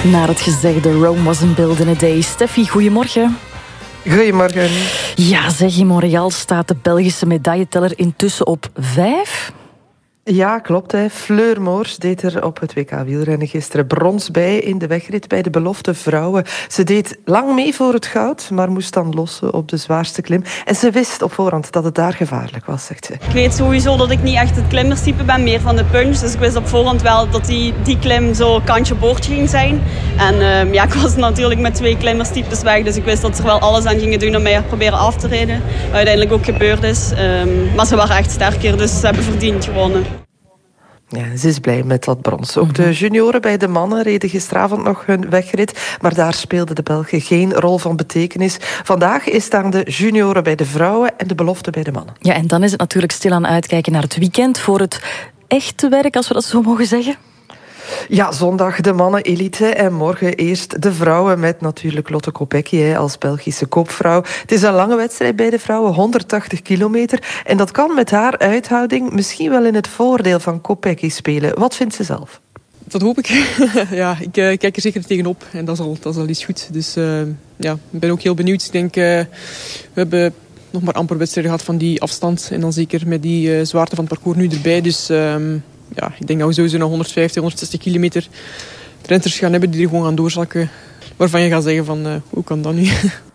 Naar het gezegde Rome was een build in a day. Steffi, goedemorgen. Goedemorgen. Ja, zeg, in Montreal staat de Belgische medailleteller intussen op 5. Ja, klopt. Hè. Fleur Moors deed er op het WK wielrennen gisteren brons bij in de wegrit bij de belofte vrouwen. Ze deed lang mee voor het goud, maar moest dan lossen op de zwaarste klim. En ze wist op voorhand dat het daar gevaarlijk was, zegt ze. Ik weet sowieso dat ik niet echt het klimmerstype ben, meer van de punch. Dus ik wist op voorhand wel dat die klim zo kantje boordje ging zijn. En ik was natuurlijk met 2 klimmerstypes weg. Dus ik wist dat ze er wel alles aan gingen doen om mij proberen af te rijden. Wat uiteindelijk ook gebeurd is. Maar ze waren echt sterker, dus ze hebben verdiend gewonnen. Ja, ze is blij met dat brons. Ook de junioren bij de mannen reden gisteravond nog hun wegrit, maar daar speelden de Belgen geen rol van betekenis. Vandaag is het aan de junioren bij de vrouwen en de belofte bij de mannen. Ja, en dan is het natuurlijk stilaan uitkijken naar het weekend voor het echte werk, als we dat zo mogen zeggen. Ja, zondag de mannen-elite en morgen eerst de vrouwen met natuurlijk Lotte Kopecky als Belgische kopvrouw. Het is een lange wedstrijd bij de vrouwen, 180 kilometer. En dat kan met haar uithouding misschien wel in het voordeel van Kopecky spelen. Wat vindt ze zelf? Dat hoop ik. Ja, ik kijk er zeker tegenop en dat is al iets goed. Dus ik ben ook heel benieuwd. Ik denk, we hebben nog maar amper wedstrijden gehad van die afstand. En dan zeker met die zwaarte van het parcours nu erbij. Dus ik denk dat we sowieso nog 150, 160 kilometer renners gaan hebben die er gewoon gaan doorzakken. Waarvan je gaat zeggen van, hoe kan dat nu?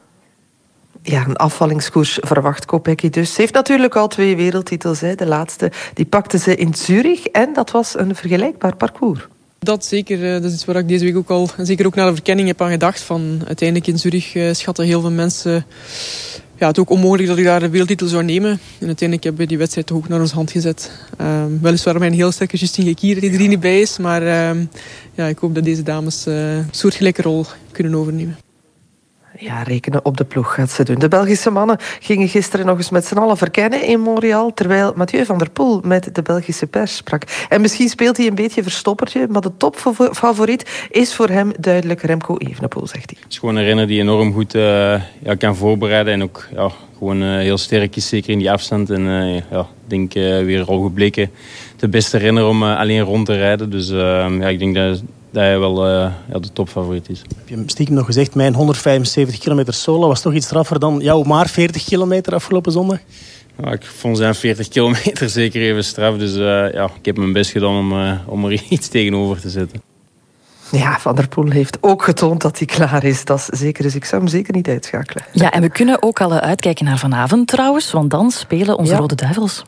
Ja, een afvallingskoers verwacht Kopecky dus. Ze heeft natuurlijk al 2 wereldtitels. Hè. De laatste die pakte ze in Zurich en dat was een vergelijkbaar parcours. Dat zeker. Dat is iets waar ik deze week ook al, en zeker ook na de verkenning, heb aan gedacht. Van, uiteindelijk in Zurich schatten heel veel mensen het ook onmogelijk dat ik daar de wereldtitel zou nemen. En uiteindelijk hebben we die wedstrijd toch ook naar onze hand gezet. Weliswaar met een heel sterke Justine Gekier die er niet bij is. Maar ik hoop dat deze dames een soortgelijke rol kunnen overnemen. Ja, rekenen op de ploeg gaat ze doen. De Belgische mannen gingen gisteren nog eens met z'n allen verkennen in Montreal, terwijl Mathieu van der Poel met de Belgische pers sprak. En misschien speelt hij een beetje verstoppertje, maar de topfavoriet is voor hem duidelijk Remco Evenepoel, zegt hij. Het is gewoon een renner die enorm goed kan voorbereiden en ook gewoon heel sterk is, zeker in die afstand. En ik denk weer al gebleken de beste renner om alleen rond te rijden. Dus ik denk dat hij wel de topfavoriet is. Heb je stiekem nog gezegd, mijn 175 kilometer solo was toch iets straffer dan jouw maar 40 kilometer afgelopen zondag? Ja, ik vond zijn 40 kilometer zeker even straf. Dus ik heb mijn best gedaan om er iets tegenover te zetten. Ja, Van der Poel heeft ook getoond dat hij klaar is. Dat is zeker, dus ik zou hem zeker niet uitschakelen. Ja, en we kunnen ook al uitkijken naar vanavond trouwens, want dan spelen onze Rode Duivels.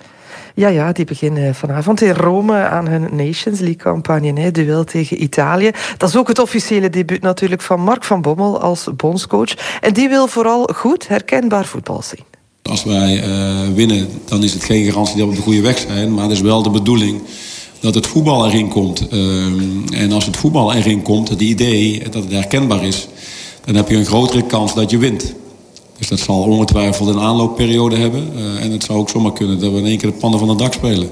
Ja, die beginnen vanavond in Rome aan hun Nations League-campagne. Duel tegen Italië. Dat is ook het officiële debuut natuurlijk van Mark van Bommel als bondscoach. En die wil vooral goed herkenbaar voetbal zien. Als wij winnen, dan is het geen garantie dat we op de goede weg zijn. Maar het is wel de bedoeling dat het voetbal erin komt. En als het voetbal erin komt, het idee dat het herkenbaar is, dan heb je een grotere kans dat je wint. Dus dat zal ongetwijfeld een aanloopperiode hebben. En het zou ook zomaar kunnen dat we in één keer de pannen van het dak spelen.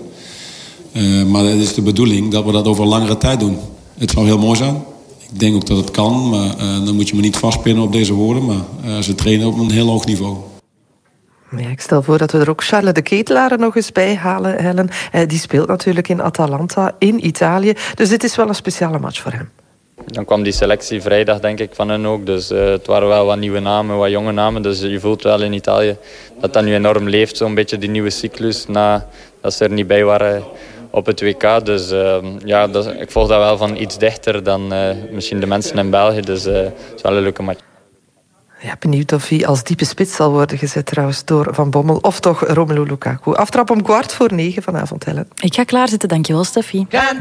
Maar het is de bedoeling dat we dat over langere tijd doen. Het zou heel mooi zijn. Ik denk ook dat het kan. Maar dan moet je me niet vastpinnen op deze woorden. Maar ze trainen op een heel hoog niveau. Ja, ik stel voor dat we er ook Charles de Ketelaar nog eens bij halen, Helen. Die speelt natuurlijk in Atalanta in Italië. Dus dit is wel een speciale match voor hem. Dan kwam die selectie vrijdag denk ik van hen ook. Dus het waren wel wat nieuwe namen, wat jonge namen. Dus je voelt wel in Italië dat nu enorm leeft. Zo'n beetje die nieuwe cyclus nadat ze er niet bij waren op het WK. Dus ik volg dat wel van iets dichter dan misschien de mensen in België. Dus het is wel een leuke match. Ja, benieuwd of hij als diepe spits zal worden gezet trouwens door Van Bommel. Of toch Romelu Lukaku. Aftrap om 8:15 vanavond, Helen. Ik ga klaarzitten, dankjewel Steffi.